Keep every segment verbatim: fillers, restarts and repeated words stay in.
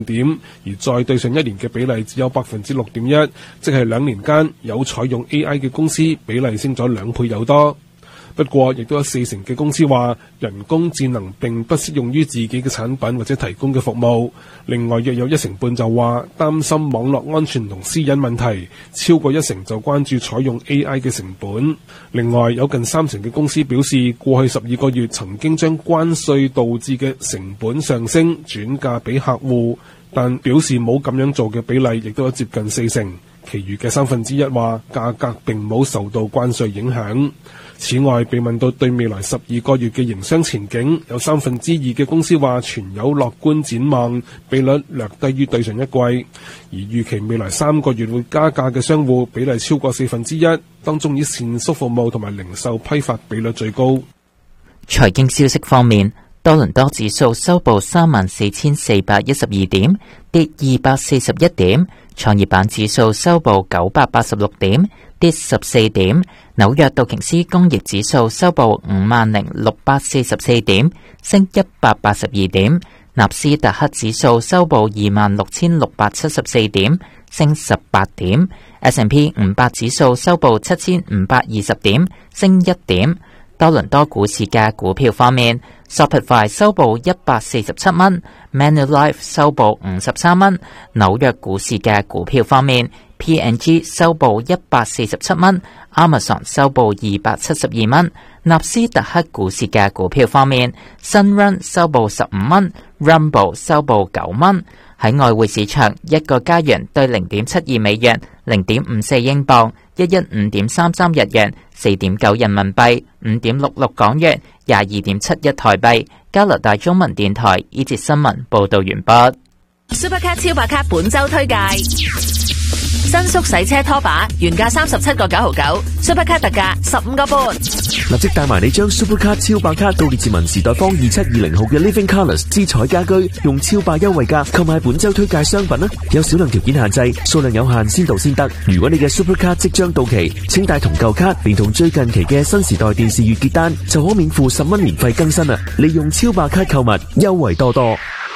點，而再對上一年嘅比例只有百分之六點一，即係兩年間有採用 A I 嘅公司比例升咗兩倍有多。不過，亦都有四成嘅公司話人工智能並不適用於自己嘅產品或者提供嘅服務。另外，約有一成半就話擔心網絡安全同私隱問題，超過一成就關注採用 A I 嘅成本。另外，有近三成嘅公司表示，過去十二個月曾經將關稅導致嘅成本上升轉嫁俾客戶，但表示冇咁樣做嘅比例亦都有接近四成。其餘嘅三分之一話價格並冇受到關稅影響。此外，被問到對未來十二個月嘅營商前景，有三分之二嘅公司話存有樂觀展望，比率略低於對上一季。而預期未來三個月會加價嘅商戶比例超過四分之一，當中以膳宿服務同埋零售批發比率最高。 財經消息方面，多倫多指數收報三萬四千四百一十二點，跌二百四十一點；創業板指數收報九百八十六點，跌十四點；紐約道瓊斯工業指數收報五萬零六百四十四點，升一百八十二點；納斯達克指數收報二萬六千六百七十四點，升十八點；S and P 五百指數收報七千五百二十點，升一點。多倫多股市嘅股票方面， Shopify 收報一百四十七蚊 ，Manulife 收報五十三蚊。紐約股市嘅股票方面， P and G 收報一百四十七蚊 ，Amazon 收報二百七十二蚊。納斯達克股市嘅股票方面， Sunrun 收報十五蚊 ，Rumble 收報九蚊。喺外匯市場，一個加元對零點七二美元，零點五四英鎊，一一五點三三日元，四點九人民幣，五點六六港元，廿二點七一台幣。加拿大中文電台呢節新聞報道完畢。 Supercat 超白卡本周推介。新宿洗車拖把原價三十七個九毫九 ，Supercat 特價十五個半。 立即帶埋你將 Supercat 超白卡到列治文時代坊二七二零號嘅 Living Colours 之彩家居，用超白優惠價購買本周推介商品啦！有少量條件限制，數量有限，先到先得。如果你嘅 Supercat 即將到期，請帶同舊卡，連同最近期嘅新時代電視月結單，就可免付十蚊年費更新啦！利用超白卡購物，優惠多多。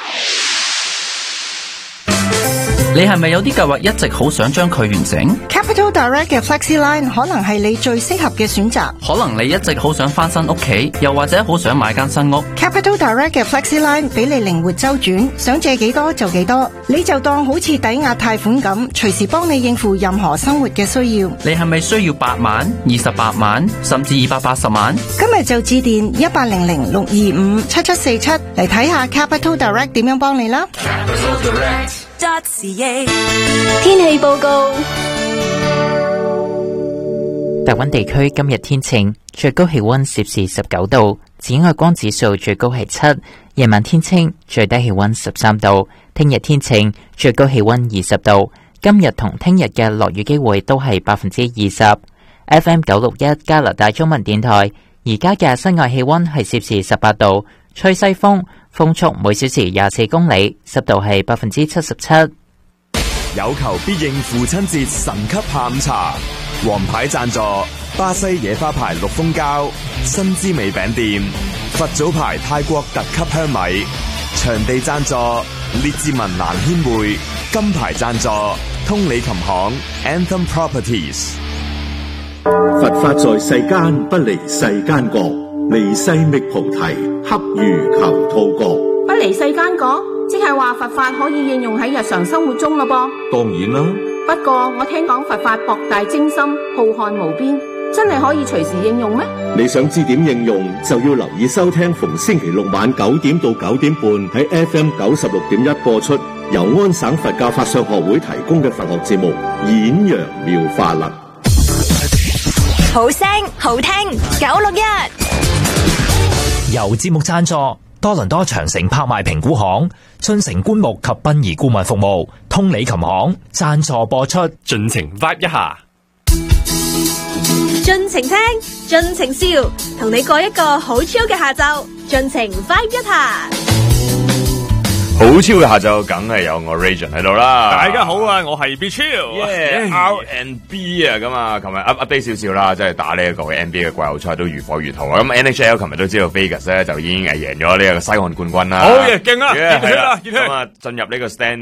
你係咪有啲計劃一直好想將佢完成？ Capital Direct 嘅 FlexiLine 可能係你最適合嘅選擇。 可能你一直好想翻新屋企，又或者好想買間新屋。 Capital Direct 嘅 FlexiLine 俾你靈活周轉，想借幾多就幾多，你就當好似抵押貸款咁，隨時幫你應付任何生活嘅需要。 你係咪需要八萬、二十八萬，甚至二百八十萬？ 今日就致電一八零零六二五七七四七嚟睇下 Capital Direct 點樣幫你啦。 天氣報告。 大溫地區今日天晴，最高氣溫攝氏十九度，紫外光指數最高係七。夜晚天晴，最低氣溫十三度。聽日天晴，最高氣溫二十度。今日同聽日嘅落雨機會都係百分之二十。F M 九六一加拿大中文電台，而家嘅室外氣溫係攝氏十八度，吹西風。風速每小時廿四公里，濕度係百分之七十七。 有求必應父親節神級下午茶，王牌贊助巴西野花牌綠蜂膠、新滋味餅店、佛祖牌泰國特級香米，場地贊助列治文蘭軒會，金牌贊助通理琴行 Anthem Properties。 佛法在世間，不離世間覺。離世覓菩提，恰如求兔角。 不離世間覺，即係話佛法可以應用喺日常生活中咯噃。 當然啦。 不過我聽講佛法博大精深，浩瀚無邊，真係可以隨時應用咩？ 你想知點應用，就要留意收聽逢星期六晚九點到九點半喺 F M 九十六點一播出，由安省佛教法相學會提供嘅佛學節目《演揚妙法》啦。 好聲好聽，九六一。 由節目贊助，多倫多長城拍賣評估行、春城棺木及殯儀顧問服務、通理琴行贊助播出， 盡情 vibe 一下， 盡情聽，盡情笑，同你過一個好 chill 嘅下晝，盡情 vibe 一下。 好超嘅下晝，梗係有我 Rajan 喺度啦。 大家好啊，我係 Be Chill，yeah, R and B 啊，咁啊，琴日 up update 少少啦，即係打呢一個 N B A 嘅季後賽都如火如荼啊。咁 N H L 琴日都知道 Vegas 咧就已經係贏咗呢個西岸冠軍啦。 好嘢，勁啊！ 係啦， 咁啊，進入呢個 stand。